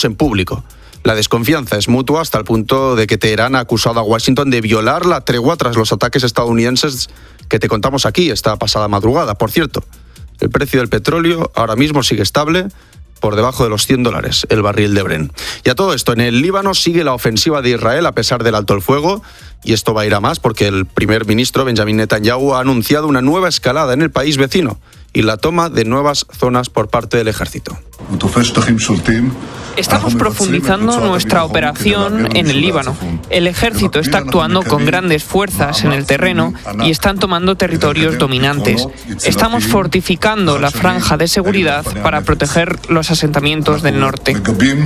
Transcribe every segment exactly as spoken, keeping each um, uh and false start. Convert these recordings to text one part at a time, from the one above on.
menos en público. La desconfianza es mutua hasta el punto de que Teherán ha acusado a Washington de violar la tregua tras los ataques estadounidenses que te contamos aquí esta pasada madrugada. Por cierto, el precio del petróleo ahora mismo sigue estable, por debajo de los cien dólares el barril de Brent. Y a todo esto, en el Líbano sigue la ofensiva de Israel a pesar del alto el fuego, y esto va a ir a más porque el primer ministro Benjamin Netanyahu ha anunciado una nueva escalada en el país vecino y la toma de nuevas zonas por parte del ejército. Estamos profundizando nuestra operación en el Líbano. El ejército está actuando con grandes fuerzas en el terreno y están tomando territorios dominantes. Estamos fortificando la franja de seguridad para proteger los asentamientos del norte.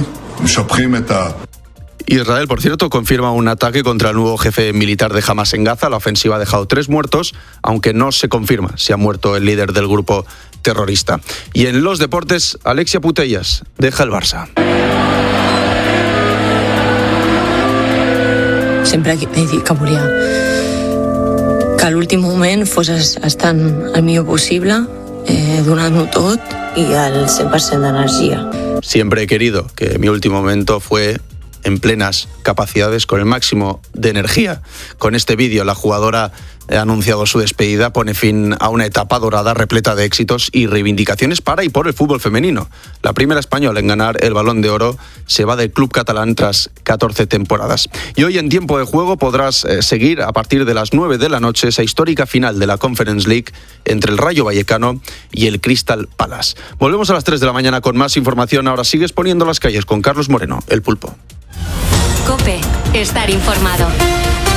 Israel, por cierto, confirma un ataque contra el nuevo jefe militar de Hamas en Gaza. La ofensiva ha dejado tres muertos, aunque no se confirma si ha muerto el líder del grupo terrorista. Y en los deportes, Alexia Putellas deja el Barça. Sempre he dit que volia que a l'últim moment fos estant el millor possible, eh, donant-ho tot i al cent per cent d'energia. Siempre he querido que mi último momento fue en plenas capacidades, con el máximo de energía. Con este vídeo, la jugadora ha anunciado su despedida, pone fin a una etapa dorada repleta de éxitos y reivindicaciones para y por el fútbol femenino. La primera española en ganar el Balón de Oro se va del club catalán tras catorce temporadas. Y hoy en Tiempo de Juego podrás eh, seguir a partir de las nueve de la noche esa histórica final de la Conference League entre el Rayo Vallecano y el Crystal Palace. Volvemos a las tres de la mañana con más información. Ahora sigues poniendo las calles con Carlos Moreno, el Pulpo. COPE, estar informado.